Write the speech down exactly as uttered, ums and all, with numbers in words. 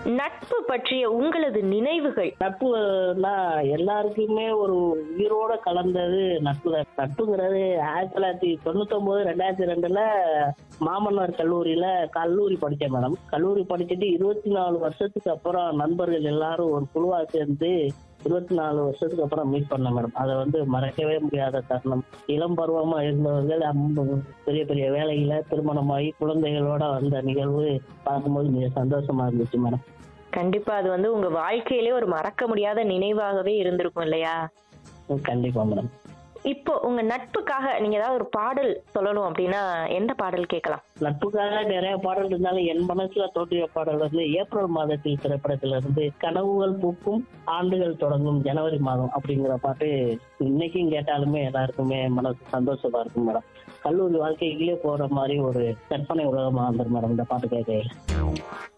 நட்பு பற்றிய உங்களது நினைவுகள். நட்புனா எல்லாருக்குமே ஒரு உயிரோட கலந்தது நட்பு தான். நட்புங்கிறது ஆயிரத்தி தொள்ளாயிரத்தி தொண்ணூத்தி ஒன்பது ரெண்டாயிரத்தி ரெண்டுல மாமன்னார் கல்லூரியில கல்லூரி படிச்சேன் மேடம். கல்லூரி படிச்சுட்டு இருபத்தி நாலு வருஷத்துக்கு அப்புறம் நண்பர்கள் எல்லாரும் ஒரு குழுவா சேர்ந்து இருபத்தி நாலு வருஷத்துக்கு அப்புறம் மீட் பண்ண மேடம். அதை வந்து மறக்கவே முடியாத தருணம். இளம் பருவமா இருந்தவர்கள் அம்~ பெரிய பெரிய வேலையில திருமணமாகி குழந்தைகளோட வந்த நிகழ்வு பார்க்கும்போது மிக சந்தோஷமா இருந்துச்சு மேடம். கண்டிப்பா அது வந்து உங்க வாழ்க்கையிலே ஒரு மறக்க முடியாத நினைவாகவே இருந்திருக்கும் இல்லையா? கண்டிப்பா மேடம். இப்போ உங்க நட்புக்காக நீங்க ஏதாவது ஒரு பாடல் சொல்லணும் அப்படின்னா எந்த பாடல் கேட்கலாம்? நட்புக்காக நிறைய பாடல் இருந்தாலும் என் மனசுல தோற்றிய பாடல் வந்து ஏப்ரல் மாதத்தில் திரைப்படத்துல இருந்து கனவுகள் பூக்கும் ஆண்டுகள் தொடங்கும் ஜனவரி மாதம் அப்படிங்கிற பாட்டு இன்னைக்கும் கேட்டாலுமே எல்லாருக்குமே மனசு சந்தோஷமா இருக்கும் மேடம். கல்லூரி வாழ்க்கையிலே போற மாதிரி ஒரு கற்பனை உலகமா வந்துடும் மேடம் இந்த பாட்டு கேட்க.